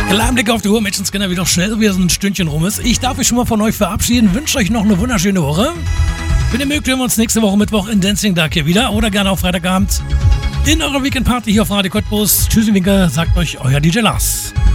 Kleinen Blick auf die Uhr, Menschenskinder, wie doch schnell so wieder so ein Stündchen rum ist. Ich darf mich schon mal von euch verabschieden, wünsche euch noch eine wunderschöne Woche. Wenn ihr mögt, hören wir uns nächste Woche Mittwoch in Dancing Dark hier wieder oder gerne auch Freitagabend in eurer Weekend Party hier auf Radio Cottbus. Tschüssi, Winke, sagt euch euer DJ Lars.